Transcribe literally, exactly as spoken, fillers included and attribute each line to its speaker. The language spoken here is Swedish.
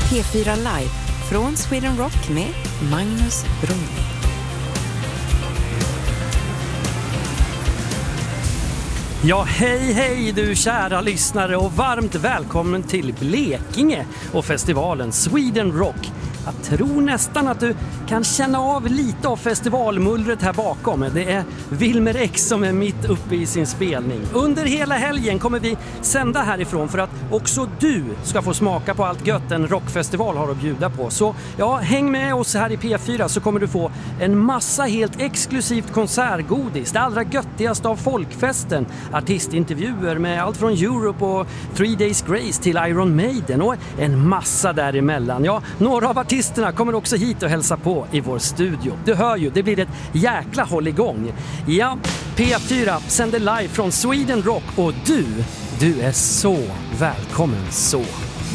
Speaker 1: P fyra Live från Sweden Rock med Magnus Brunning.
Speaker 2: Ja, hej hej du kära lyssnare och varmt välkommen till Blekinge och festivalen Sweden Rock. Jag tror nästan att du kan känna av lite av festivalmullret här bakom. Det är Wilmer X som är mitt uppe i sin spelning. Under hela helgen kommer vi sända härifrån för att också du ska få smaka på allt gött en rockfestival har att bjuda på. Så ja, häng med oss här i P fyra så kommer du få en massa helt exklusivt konsertgodis. Det allra göttigaste av folkfesten. Artistintervjuer med allt från Europe och Three Days Grace till Iron Maiden och en massa däremellan. Ja, några av artisterna kommer också hit och hälsa på i vår studio. Du hör ju, det blir ett jäkla håll igång. Ja, P fyra sänder live från Sweden Rock och du, du är så välkommen så.